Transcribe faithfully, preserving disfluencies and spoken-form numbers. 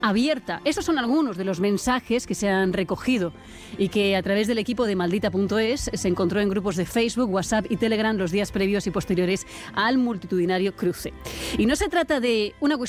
abierta. Estos son algunos de los mensajes que se han recogido y que a través del equipo de Maldita punto es se encontró en grupos de Facebook, WhatsApp y Telegram los días previos y posteriores al multitudinario cruce. Y no se trata de una cuestión